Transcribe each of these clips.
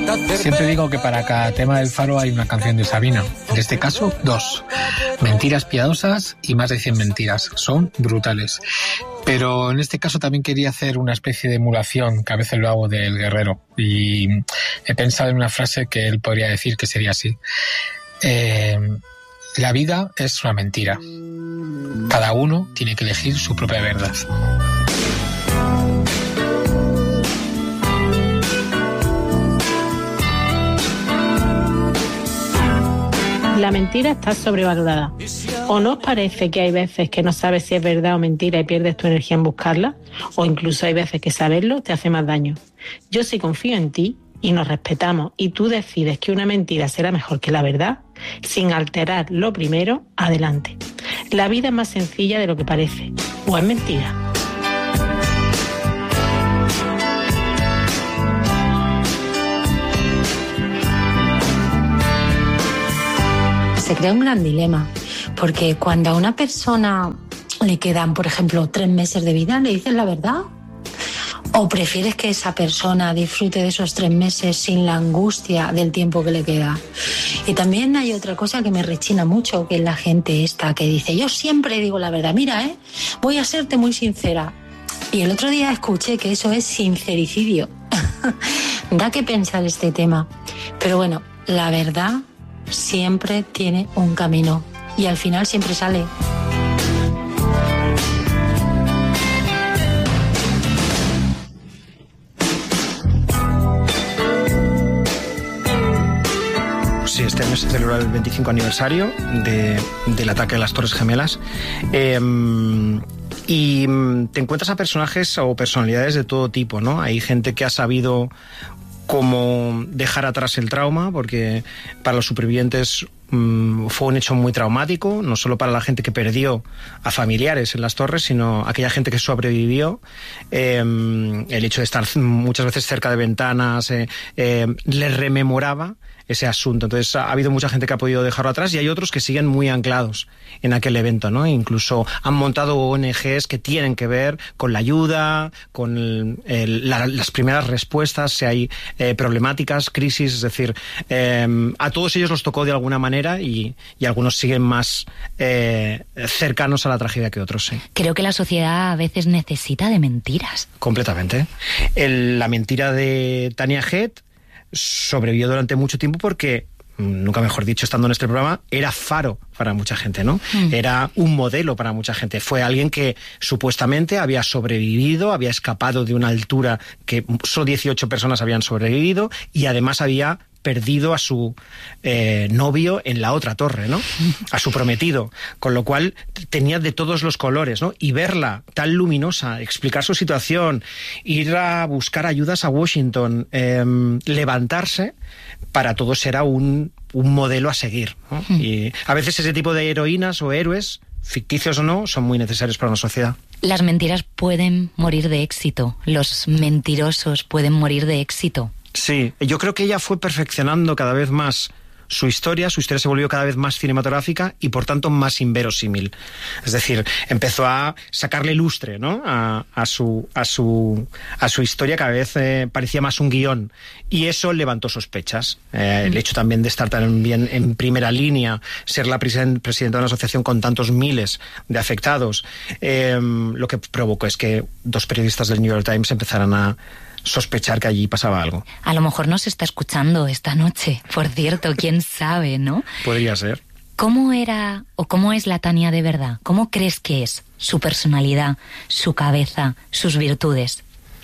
Siempre digo que para cada tema del Faro hay una canción de Sabina. En este caso, 2. Mentiras piadosas y más de 100 mentiras. Son brutales. Pero en este caso también quería hacer una especie de emulación, que a veces lo hago, del Guerrero. Y he pensado en una frase que él podría decir, que sería así. La vida es una mentira. Cada uno tiene que elegir su propia verdad. La mentira está sobrevalorada. ¿O no os parece que hay veces que no sabes si es verdad o mentira y pierdes tu energía en buscarla? O incluso hay veces que saberlo te hace más daño. Yo sí confío en ti y nos respetamos y tú decides que una mentira será mejor que la verdad, sin alterar lo primero, adelante. La vida es más sencilla de lo que parece. ¿O es mentira? Se crea un gran dilema, porque cuando a una persona le quedan, por ejemplo, 3 meses de vida, ¿le dices la verdad? ¿O prefieres que esa persona disfrute de esos 3 meses sin la angustia del tiempo que le queda? Y también hay otra cosa que me rechina mucho, que es la gente esta que dice, yo siempre digo la verdad, mira, voy a serte muy sincera. Y el otro día escuché que eso es sincericidio. Da que pensar este tema. Pero bueno, la verdad siempre tiene un camino y al final siempre sale. Sí, este mes se celebra el 25 aniversario del ataque a las Torres Gemelas. Y te encuentras a personajes o personalidades de todo tipo, ¿no? Hay gente que ha sabido cómo dejar atrás el trauma, porque para los supervivientes fue un hecho muy traumático, no solo para la gente que perdió a familiares en las torres, sino aquella gente que sobrevivió. El hecho de estar muchas veces cerca de ventanas les rememoraba ese asunto. Entonces ha habido mucha gente que ha podido dejarlo atrás y hay otros que siguen muy anclados en aquel evento, ¿no? Incluso han montado ONGs que tienen que ver con la ayuda, con las primeras respuestas, si hay problemáticas, crisis, es decir, a todos ellos los tocó de alguna manera y algunos siguen más cercanos a la tragedia que otros, sí. Creo que la sociedad a veces necesita de mentiras. Completamente. La mentira de Tania Head sobrevivió durante mucho tiempo porque, nunca mejor dicho, estando en este programa, era faro para mucha gente, ¿no? Era un modelo para mucha gente. Fue alguien que supuestamente había sobrevivido, había escapado de una altura que solo 18 personas habían sobrevivido y además había perdido a su novio en la otra torre, ¿no? A su prometido. Con lo cual tenía de todos los colores, ¿no? Y verla tan luminosa, explicar su situación, ir a buscar ayudas a Washington, levantarse, para todos era un modelo a seguir, ¿no? Y a veces ese tipo de heroínas o héroes, ficticios o no, son muy necesarios para una sociedad. Las mentiras pueden morir de éxito. Los mentirosos pueden morir de éxito. Sí, yo creo que ella fue perfeccionando cada vez más su historia se volvió cada vez más cinematográfica y por tanto más inverosímil. Es decir, empezó a sacarle lustre, ¿no? a su historia, cada vez parecía más un guión y eso levantó sospechas. El hecho también de estar tan bien en primera línea, ser la presidenta de una asociación con tantos miles de afectados, lo que provocó es que 2 periodistas del New York Times empezaran a sospechar que allí pasaba algo. A lo mejor nos está escuchando esta noche, por cierto, quién sabe, ¿no? Podría ser. ¿Cómo era o cómo es la Tania de verdad? ¿Cómo crees que es su personalidad, su cabeza, sus virtudes?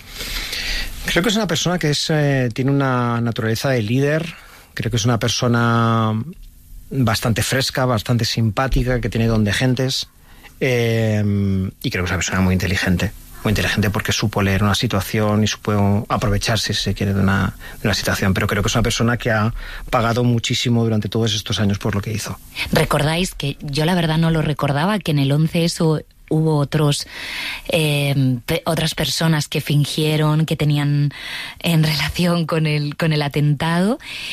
Creo que es una persona que tiene una naturaleza de líder. Creo que es una persona bastante fresca, bastante simpática, que tiene don de gentes. Y creo que es una persona muy inteligente porque supo leer una situación y supo aprovecharse, si se quiere, de una situación. Pero creo que es una persona que ha pagado muchísimo durante todos estos años por lo que hizo. ¿Recordáis que yo la verdad no lo recordaba, que en el 11S hubo otras personas que fingieron que tenían en relación con el atentado?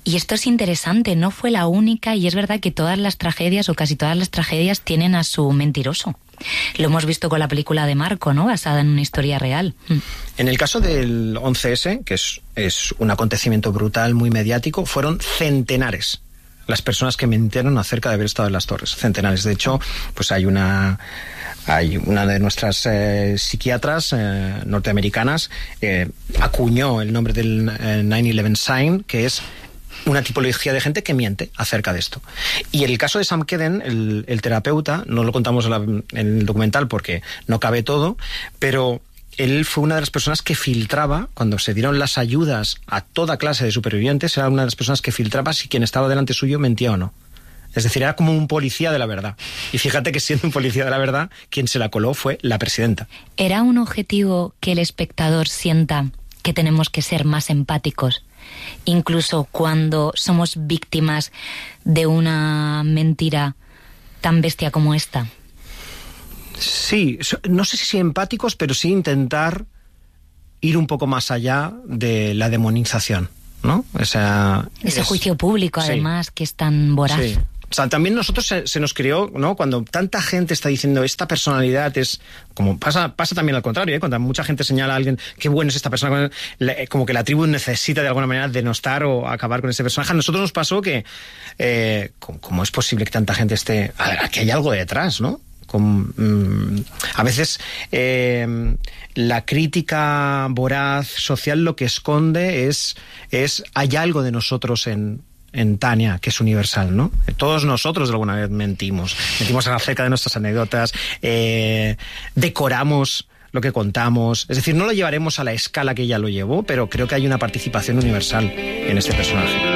Y esto es interesante, no fue la única, y es verdad que todas las tragedias o casi todas las tragedias tienen a su mentiroso. Lo hemos visto con la película de Marco, ¿no? Basada en una historia real. En el caso del 11S, que es un acontecimiento brutal, muy mediático, fueron centenares las personas que mintieron acerca de haber estado en las torres. Centenares. De hecho, pues hay una de nuestras psiquiatras norteamericanas acuñó el nombre del 9/11 sign, que es una tipología de gente que miente acerca de esto. Y en el caso de Sam Keden, el terapeuta, no lo contamos en el documental porque no cabe todo, pero él fue una de las personas que filtraba, cuando se dieron las ayudas a toda clase de supervivientes, era una de las personas que filtraba si quien estaba delante suyo mentía o no. Es decir, era como un policía de la verdad. Y fíjate que siendo un policía de la verdad, quien se la coló fue la presidenta. ¿Era un objetivo que el espectador sienta que tenemos que ser más empáticos, incluso cuando somos víctimas de una mentira tan bestia como esta? Sí, no sé si empáticos, pero sí intentar ir un poco más allá de la demonización, ¿no? Ese juicio público, además, sí, que es tan voraz. Sí. O sea, también nosotros se nos creó, ¿no? Cuando tanta gente está diciendo esta personalidad es... Como pasa también al contrario, ¿eh? Cuando mucha gente señala a alguien, qué bueno es esta persona, como que la tribu necesita de alguna manera denostar o acabar con ese personaje. A nosotros nos pasó que... ¿Cómo es posible que tanta gente esté... A ver, que hay algo detrás, ¿no? A veces la crítica voraz social lo que esconde es hay algo de nosotros en Tania, que es universal, ¿no? Todos nosotros de alguna vez mentimos acerca de nuestras anécdotas, decoramos lo que contamos, es decir, no lo llevaremos a la escala que ella lo llevó, pero creo que hay una participación universal en este personaje.